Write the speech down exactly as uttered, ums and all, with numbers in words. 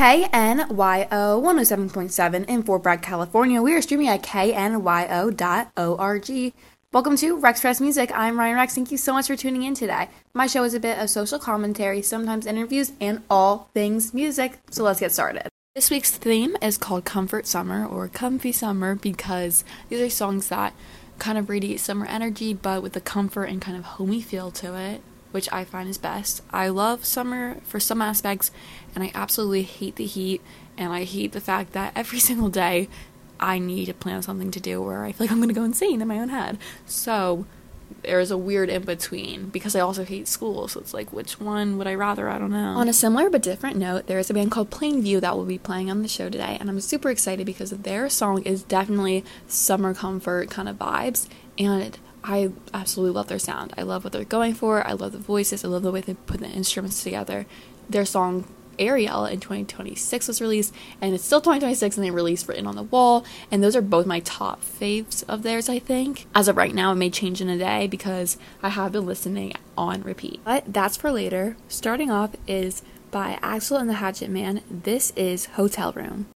K N Y O one oh seven point seven in Fort Bragg, California. We are streaming at K N Y O dot org. Welcome to Rex Press Music. I'm Ryan Rex. Thank you so much for tuning in today. My show is a bit of social commentary, sometimes interviews, and all things music. So let's get started. This week's theme is called Comfort Summer or Comfy Summer because these are songs that kind of radiate summer energy but with the comfort and kind of homey feel to it, which I find is best. I love summer for some aspects, and I absolutely hate the heat, and I hate the fact that every single day I need to plan something to do where I feel like I'm going to go insane in my own head. So there's a weird in-between, because I also hate school, so it's like, which one would I rather? I don't know. On a similar but different note, there is a band called Plainview that will be playing on the show today, and I'm super excited because their song is definitely summer comfort kind of vibes, and I absolutely love their sound. I love what they're going for. I love the voices. I love the way they put the instruments together. Their song Ariel in twenty twenty-six was released, and it's still twenty twenty-six, and they released Written on the Wall, and those are both my top faves of theirs, I think. As of right now, it may change in a day because I have been listening on repeat. But that's for later. Starting off is by Axel and the Hatchet Man. This is Hotel Room.